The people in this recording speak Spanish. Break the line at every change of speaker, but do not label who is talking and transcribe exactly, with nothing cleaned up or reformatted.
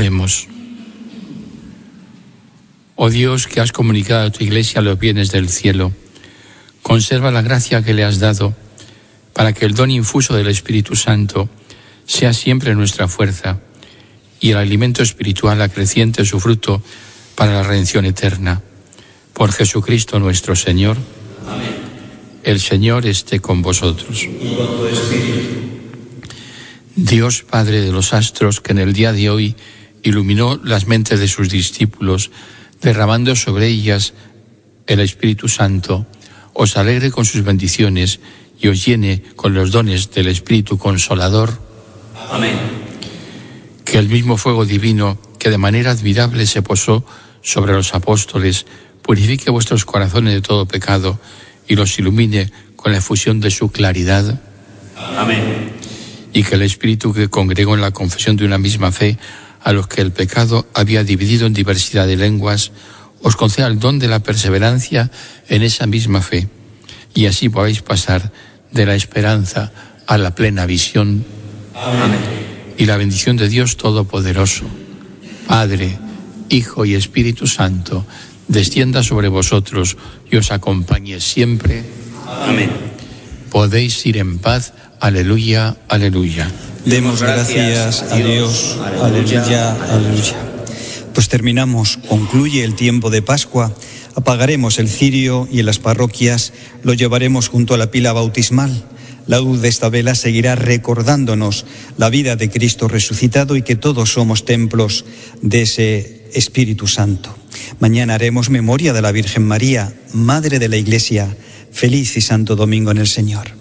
Oremos. Oh Dios, que has comunicado a tu Iglesia los bienes del cielo, conserva la gracia que le has dado para que el don infuso del Espíritu Santo sea siempre nuestra fuerza y el alimento espiritual acreciente su fruto para la redención eterna. Por Jesucristo nuestro Señor.
Amén.
El Señor esté con vosotros.
Y con tu espíritu.
Dios Padre de los astros, que en el día de hoy iluminó las mentes de sus discípulos, derramando sobre ellas el Espíritu Santo, os alegre con sus bendiciones y os llene con los dones del Espíritu Consolador.
Amén.
Que el mismo fuego divino que de manera admirable se posó sobre los apóstoles purifique vuestros corazones de todo pecado y los ilumine con la efusión de su claridad.
Amén.
Y que el Espíritu que congregó en la confesión de una misma fe a los que el pecado había dividido en diversidad de lenguas, os conceda el don de la perseverancia en esa misma fe, y así podáis pasar de la esperanza a la plena visión.
Amén.
Y la bendición de Dios Todopoderoso, Padre, Hijo y Espíritu Santo, descienda sobre vosotros y os acompañe siempre.
Amén.
Podéis ir en paz. Aleluya, aleluya.
Demos gracias a Dios. Aleluya, aleluya. Pues terminamos, concluye el tiempo de Pascua. Apagaremos el cirio y en las parroquias lo llevaremos junto a la pila bautismal. La luz de esta vela seguirá recordándonos la vida de Cristo resucitado y que todos somos templos de ese Espíritu Santo. Mañana haremos memoria de la Virgen María, Madre de la Iglesia. Feliz y santo domingo en el Señor.